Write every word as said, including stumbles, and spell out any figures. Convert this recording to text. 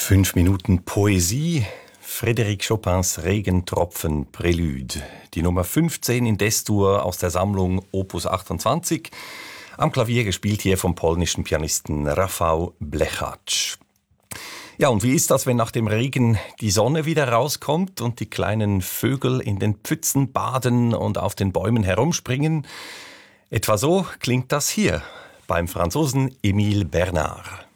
Fünf Minuten Poesie. Frédéric Chopins Regentropfen Prelude. Die Nummer fünfzehn in D-Dur aus der Sammlung Opus achtundzwanzig. Am Klavier gespielt hier vom polnischen Pianisten Rafał Blechacz. Ja, und wie ist das, wenn nach dem Regen die Sonne wieder rauskommt und die kleinen Vögel in den Pfützen baden und auf den Bäumen herumspringen? Etwa so klingt das hier beim Franzosen Émile Bernard.